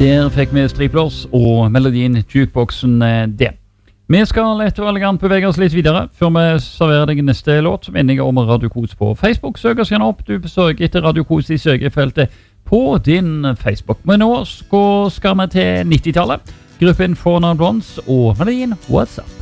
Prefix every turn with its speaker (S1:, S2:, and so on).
S1: Der fikk vi Striplers og melodien Jukeboxen det. Vi skal etter elegant bevege oss litt videre før vi serverer deg neste låt som enige om Radio Kos på Facebook. Søk oss gjerne opp, du søker etter Radio Kos i søkefeltet på din Facebook. Men nå skal vi til 90-tallet. Gruppen Four Non Blondes og melodien What's Up?